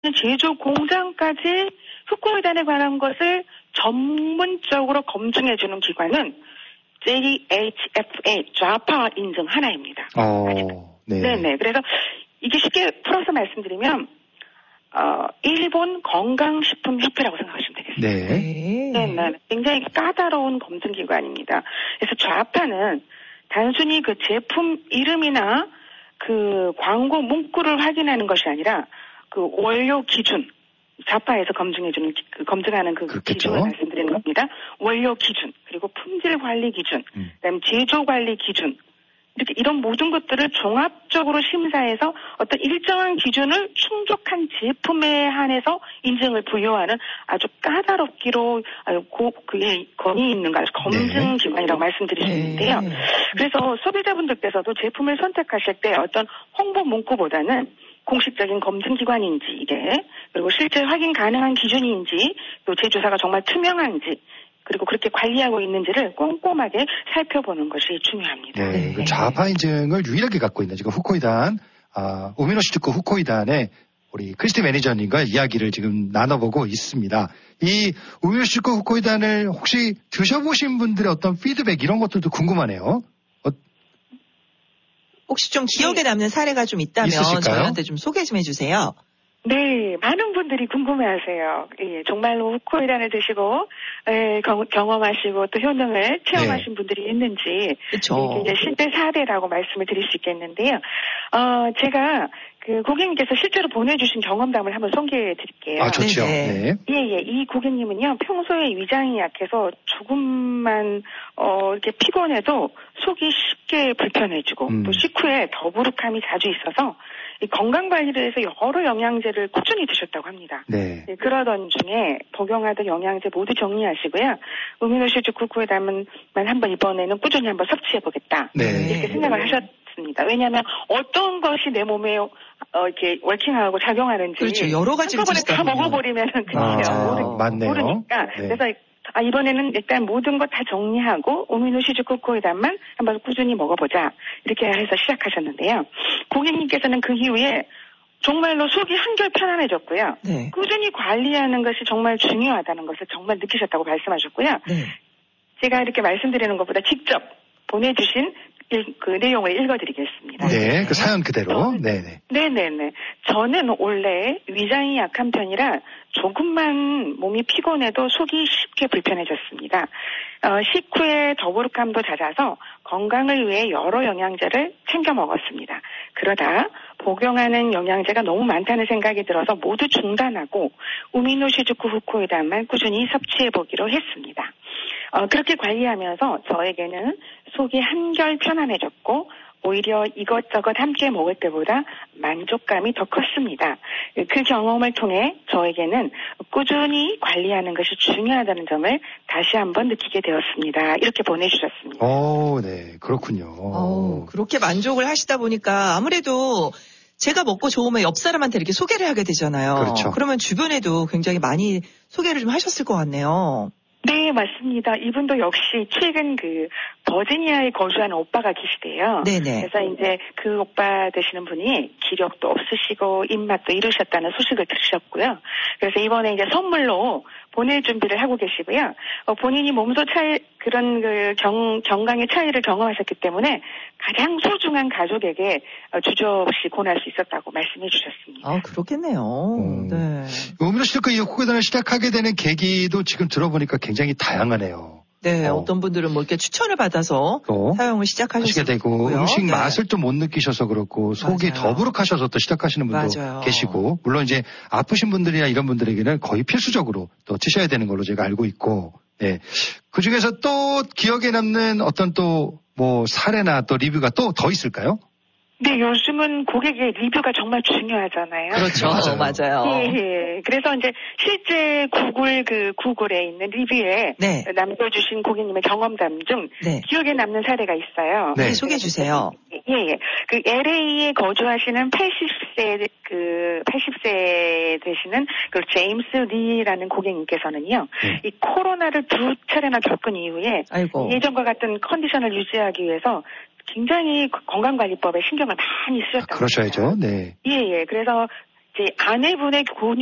제조 공장까지 후코이단에 관한 것을 전문적으로 검증해주는 기관은 JHFA, 좌파 인증 하나입니다. 네. 네네. 그래서 이게 쉽게 풀어서 말씀드리면, 일본 건강식품협회라고 생각하시면 되겠습니다. 네. 네. 굉장히 까다로운 검증기관입니다. 그래서 좌파는 단순히 그 제품 이름이나 그 광고 문구를 확인하는 것이 아니라 그 원료 기준, 좌파에서 검증해주는, 검증하는 그 기준을 말씀드리는 겁니다. 원료 기준, 그리고 품질 관리 기준, 그다음에 제조 관리 기준, 이렇게 이런 모든 것들을 종합적으로 심사해서 어떤 일정한 기준을 충족한 제품에 한해서 인증을 부여하는 아주 까다롭기로 그게 권위 있는 아주 검증 기관이라고 말씀드릴 수 있는데요. 그래서 소비자분들께서도 제품을 선택하실 때 어떤 홍보 문구보다는 공식적인 검증 기관인지 이게, 그리고 실제 확인 가능한 기준인지, 또 제조사가 정말 투명한지, 그리고 그렇게 관리하고 있는지를 꼼꼼하게 살펴보는 것이 중요합니다. 네, 그 좌파 인증을 유일하게 갖고 있는 지금 후코이단, 우미노시즈쿠 후코이단의 우리 크리스티 매니저님과 이야기를 지금 나눠보고 있습니다. 이 우미노시즈쿠 후코이단을 혹시 드셔보신 분들의 어떤 피드백 이런 것들도 궁금하네요. 혹시 좀 기억에 남는 사례가 좀 있다면 있으실까요? 저희한테 좀 소개 좀 해주세요. 네, 많은 분들이 궁금해하세요. 예, 정말로 후코이단을 드시고 경험하시고 또 효능을 체험하신 분들이 있는지, 그렇죠. 이제 실제 사례라고 말씀을 드릴 수 있겠는데요. 제가 그 고객님께서 실제로 보내주신 경험담을 한번 소개해 드릴게요. 좋죠. 네. 예. 이 고객님은요, 평소에 위장이 약해서 조금만, 이렇게 피곤해도 속이 쉽게 불편해지고, 또 식후에 더부룩함이 자주 있어서, 이 건강관리를 해서 여러 영양제를 꾸준히 드셨다고 합니다. 네. 그러던 중에 복용하던 영양제 모두 정리하시고요. 우미노시즈쿠 후코이단만 한번 이번에는 꾸준히 한번 섭취해보겠다. 이렇게 생각을 하셨습니다. 왜냐하면 어떤 것이 내 몸에 이렇게 워킹하고 작용하는지. 그렇죠. 여러 가지를 한번에 다 먹어버리면은 그렇죠. 맞네요. 모르니까. 그래서 이번에는 일단 모든 것 다 정리하고 우미노시즈쿠 후코이단만 한번 꾸준히 먹어보자. 이렇게 해서 시작하셨는데요. 고객님께서는 그 이후에 정말로 속이 한결 편안해졌고요. 꾸준히 관리하는 것이 정말 중요하다는 것을 정말 느끼셨다고 말씀하셨고요. 제가 이렇게 말씀드리는 것보다 직접 보내주신 그 내용을 읽어드리겠습니다. 네, 그 사연 그대로. 네네네. 저는 원래 위장이 약한 편이라 조금만 몸이 피곤해도 속이 쉽게 불편해졌습니다. 식후에 더부룩함도 잦아서 건강을 위해 여러 영양제를 챙겨 먹었습니다. 그러다 복용하는 영양제가 너무 많다는 생각이 들어서 모두 중단하고 우미노시즈쿠 후코이단만 꾸준히 섭취해보기로 했습니다. 그렇게 관리하면서 저에게는 속이 한결 편안해졌고 오히려 이것저것 함께 먹을 때보다 만족감이 더 컸습니다. 그 경험을 통해 저에게는 꾸준히 관리하는 것이 중요하다는 점을 다시 한번 느끼게 되었습니다. 이렇게 보내주셨습니다. 네, 그렇군요. 그렇게 만족을 하시다 보니까 아무래도 제가 먹고 좋으면 옆 사람한테 이렇게 소개를 하게 되잖아요. 그렇죠. 그러면 주변에도 굉장히 많이 소개를 좀 하셨을 것 같네요. 네, 맞습니다. 이분도 역시 최근 그 버지니아에 거주하는 오빠가 계시대요. 네네. 그래서 이제 그 오빠 되시는 분이 기력도 없으시고 입맛도 잃으셨다는 소식을 들으셨고요. 그래서 이번에 이제 선물로 보낼 준비를 하고 계시고요. 본인이 몸소 그런 그 건강의 차이를 경험하셨기 때문에 가장 소중한 가족에게 주저없이 권할 수 있었다고 말씀해 주셨습니다. 그렇겠네요. 네. 우미노시즈쿠 후코이단을 시작하게 되는 계기도 지금 들어보니까 굉장히 다양하네요. 네, 어떤 분들은 뭐 이렇게 추천을 받아서 사용을 시작하시게 되고 음식 맛을 좀 못 느끼셔서 그렇고 속이 더부룩하셔서 또 시작하시는 분도 계시고 물론 이제 아프신 분들이나 이런 분들에게는 거의 필수적으로 또 드셔야 되는 걸로 제가 알고 있고 그 중에서 또 기억에 남는 어떤 또 뭐 사례나 또 리뷰가 또 더 있을까요? 네, 요즘은 고객의 리뷰가 정말 중요하잖아요. 그렇죠. 맞아요. 예. 그래서 이제 실제 구글에 있는 리뷰에 남겨주신 고객님의 경험담 중 기억에 남는 사례가 있어요. 네, 소개해 주세요. 예. 그 LA에 거주하시는 80세 되시는 그 제임스 리라는 고객님께서는요. 이 코로나를 2차례나 겪은 이후에 예전과 같은 컨디션을 유지하기 위해서 굉장히 건강관리법에 신경을 많이 쓰셨다고 그러셔야죠. 네. 예. 그래서 이제 아내분의